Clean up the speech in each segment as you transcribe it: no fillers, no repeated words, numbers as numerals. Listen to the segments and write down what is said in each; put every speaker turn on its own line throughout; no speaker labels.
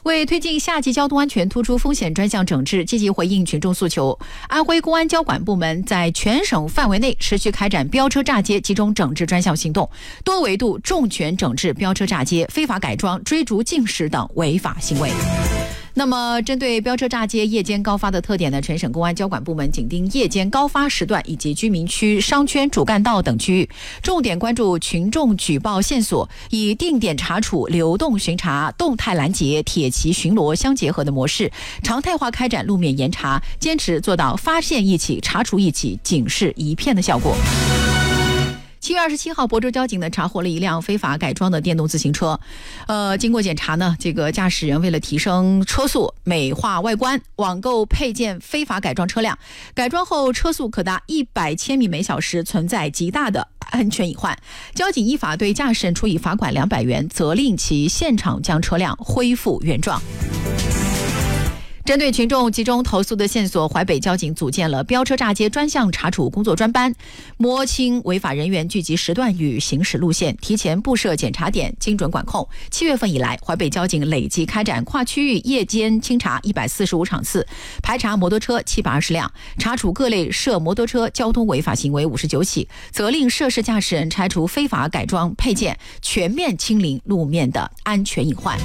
为推进夏季交通安全突出风险专项整治，积极回应群众诉求，安徽公安交管部门在全省范围内持续开展飙车炸街集中整治专项行动，多维度重拳整治飙车炸街、非法改装、追逐竞驶等违法行为。那么针对飙车炸街夜间高发的特点呢，全省公安交管部门紧盯夜间高发时段以及居民区、商圈、主干道等区域，重点关注群众举报线索，以定点查处、流动巡查、动态拦截、铁骑巡逻相结合的模式，常态化开展路面严查，坚持做到发现一起、查处一起、警示一片的效果。7月27号，亳州交警呢查获了一辆非法改装的电动自行车。经过检查呢，这个驾驶人为了提升车速、美化外观，网购配件非法改装车辆，改装后车速可达100千米每小时，存在极大的安全隐患。交警依法对驾驶人处以罚款200元，责令其现场将车辆恢复原状。针对群众集中投诉的线索，淮北交警组建了飙车炸街专项查处工作专班，摸清违法人员聚集时段与行驶路线，提前布设检查点，精准管控。7月份以来，淮北交警累计开展跨区域夜间清查145场次，排查摩托车720辆，查处各类涉摩托车交通违法行为59起，责令涉事驾驶人拆除非法改装配件，全面清零路面的安全隐患。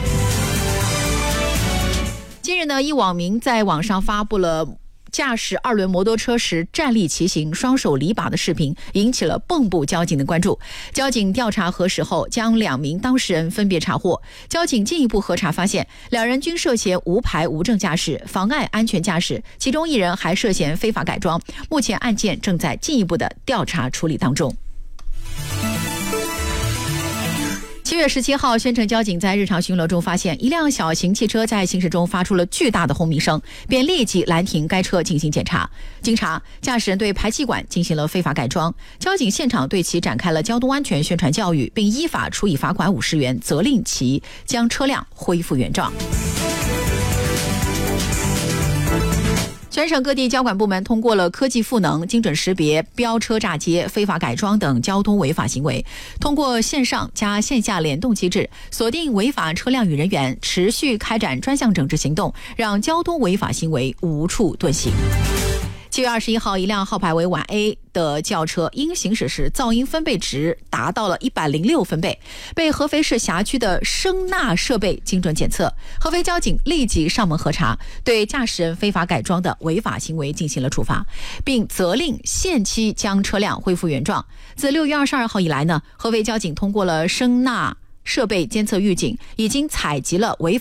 近日呢，一网民在网上发布了驾驶2轮摩托车时站立骑行、双手离把的视频，引起了蚌埠交警的关注。交警调查核实后，将2名当事人分别查获。交警进一步核查发现，2人均涉嫌无牌无证驾驶、妨碍安全驾驶，其中1人还涉嫌非法改装。目前案件正在进一步的调查处理当中。7月17号，宣城交警在日常巡逻中发现一辆小型汽车在行驶中发出了巨大的轰鸣声，便立即拦停该车进行检查。经查，驾驶人对排气管进行了非法改装，交警现场对其展开了交通安全宣传教育，并依法处以罚款50元，责令其将车辆恢复原状。全省各地交管部门通过了科技赋能，精准识别飙车炸街、非法改装等交通违法行为，通过线上加线下联动机制，锁定违法车辆与人员，持续开展专项整治行动，让交通违法行为无处遁形。7月21号，一辆号牌为皖 A 的轿车因行驶时噪音分贝值达到了106分贝，被合肥市辖区的声纳设备精准检测。合肥交警立即上门核查，对驾驶人非法改装的违法行为进行了处罚，并责令限期将车辆恢复原状。自6月22号以来呢，合肥交警通过了声纳设备监测预警，已经采集了违